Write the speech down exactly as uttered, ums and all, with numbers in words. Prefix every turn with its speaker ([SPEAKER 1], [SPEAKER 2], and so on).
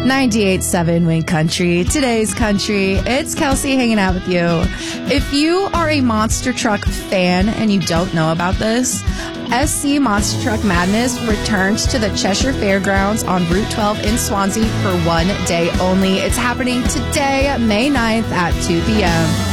[SPEAKER 1] ninety-eight point seven Wing Country, today's country. It's Kelsey hanging out with you. If you are a Monster Truck fan and you don't know about this, S C Monster Truck Madness returns to the Cheshire Fairgrounds on Route twelve in Swansea for one day only. It's happening today, May ninth at two p.m.